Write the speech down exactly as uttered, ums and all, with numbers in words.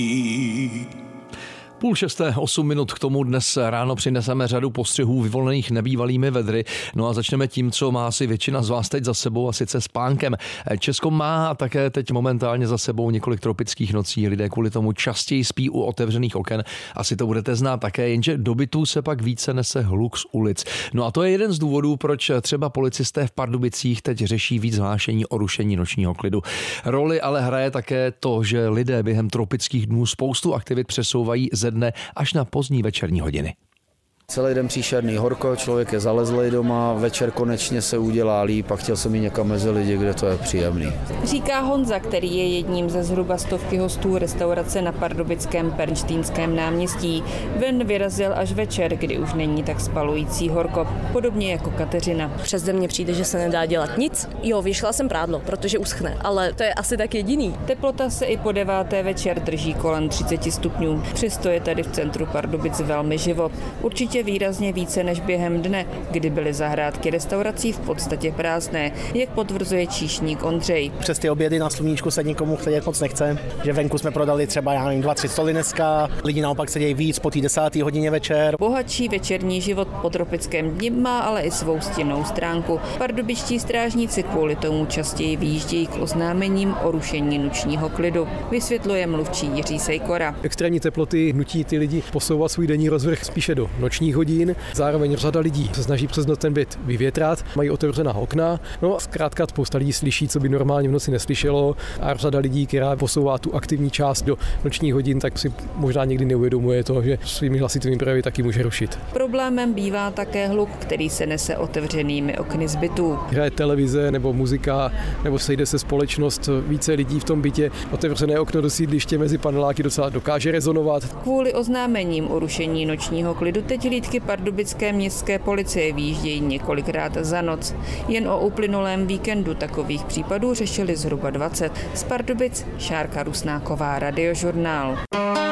Půl šesté, osm minut k tomu dnes ráno přineseme řadu postřehů vyvolených nebývalými vedry. No a začneme tím, co má asi většina z vás teď za sebou, a sice spánkem. Česko má a také teď momentálně za sebou několik tropických nocí. Lidé kvůli tomu častěji spí u otevřených oken. Asi to budete znát také, jenže do bytů se pak více nese hluk z ulic. No a to je jeden z důvodů, proč třeba policisté v Pardubicích teď řeší víc hlášení o rušení nočního klidu. Roli ale hraje také to, že lidé během tropických dnů spoustu aktivit přesouvají ze dne až na pozdní večerní hodiny. Celý den příšerný horko, člověk je zalezlej doma, večer konečně se udělá líp a chtěl jsem jít někam mezi lidi, kde to je příjemný. Říká Honza, který je jedním ze zhruba stovky hostů restaurace na pardubickém Pernštejnském náměstí. Ven vyrazil až večer, kdy už není tak spalující horko, podobně jako Kateřina. Přes den mně přijde, že se nedá dělat nic. Jo, vyšla jsem prádlo, protože uschne, ale to je asi tak jediný. Teplota se i po deváté večer drží kolem třicet stupňů. Přesto je tady v centru Pardubic velmi živo. Určitě výrazně více než během dne, kdy byly zahrádky restaurací v podstatě prázdné, jak potvrzuje číšník Ondřej. Přes ty obědy na sluníčku se nikomu sedět moc nechce, že venku jsme prodali třeba já nevím, dva, tři stoly dneska, lidi naopak sedějí víc po té desáté hodině večer. Bohatší večerní život po tropickém dni má ale i svou stinnou stránku. Pardubičtí strážníci kvůli tomu častěji vyjíždějí k oznámením o rušení nočního klidu, vysvětluje mluvčí Jiří Sejkora. Extrémní teploty nutí ty lidi posouvat svůj denní rozvrh spíše do nočních hodin. Zároveň řada lidí se snaží přes noc ten byt vyvětrat, mají otevřená okna. No a zkrátka spousta lidí slyší, co by normálně v noci neslyšelo, a řada lidí, která posouvá tu aktivní část do nočních hodin, tak si možná někdy neuvědomuje to, že svými hlasitými projevy taky může rušit. Problémem bývá také hluk, který se nese otevřenými okny z bytů. Hraje televize nebo muzika, nebo sejde se společnost, více lidí v tom bytě, otevřené okno do sídliště mezi paneláky docela dokáže rezonovat. Kvůli oznámením o rušení nočního klidu teď hlídky pardubické městské policie vyjíždějí několikrát za noc. Jen o uplynulém víkendu takových případů řešili zhruba dvacet. Z Pardubic Šárka Rusnáková, Radiožurnál.